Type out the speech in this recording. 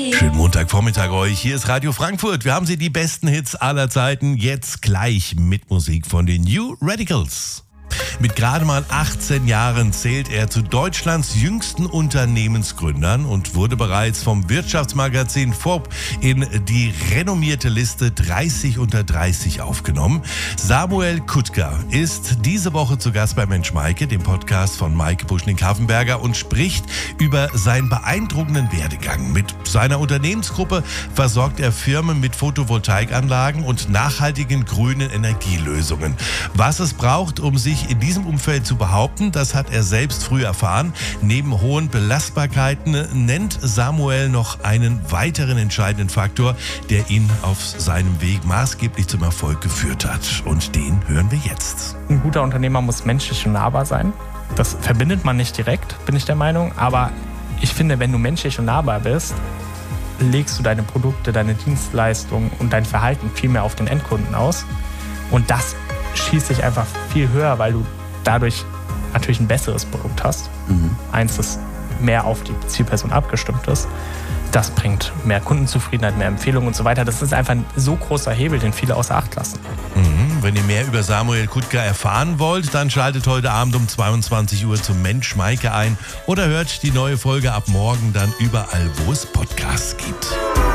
Schönen Montagvormittag euch. Hier ist Radio Frankfurt. Wir haben Sie die besten Hits aller Zeiten. Jetzt gleich mit Musik von den New Radicals. Mit gerade mal 18 Jahren zählt er zu Deutschlands jüngsten Unternehmensgründern und wurde bereits vom Wirtschaftsmagazin Forbes in die renommierte Liste 30 unter 30 aufgenommen. Samuel Kutka ist diese Woche zu Gast bei Mensch Maike, dem Podcast von Maike Buschning-Kaffenberger, und spricht über seinen beeindruckenden Werdegang. Mit seiner Unternehmensgruppe versorgt er Firmen mit Photovoltaikanlagen und nachhaltigen grünen Energielösungen. Was es braucht, um sich in diesem Umfeld zu behaupten, das hat er selbst früh erfahren. Neben hohen Belastbarkeiten nennt Samuel noch einen weiteren entscheidenden Faktor, der ihn auf seinem Weg maßgeblich zum Erfolg geführt hat. Und den hören wir jetzt. Ein guter Unternehmer muss menschlich und nahbar sein. Das verbindet man nicht direkt, bin ich der Meinung. Aber ich finde, wenn du menschlich und nahbar bist, legst du deine Produkte, deine Dienstleistungen und dein Verhalten viel mehr auf den Endkunden aus. Und das schießt dich einfach viel höher, weil du dadurch natürlich ein besseres Produkt hast. Eins, das mehr auf die Zielperson abgestimmt ist. Das bringt mehr Kundenzufriedenheit, mehr Empfehlungen und so weiter. Das ist einfach ein so großer Hebel, den viele außer Acht lassen. Wenn ihr mehr über Samuel Kutka erfahren wollt, dann schaltet heute Abend um 22 Uhr zum Mensch Maike ein oder hört die neue Folge ab morgen dann überall, wo es Podcasts gibt.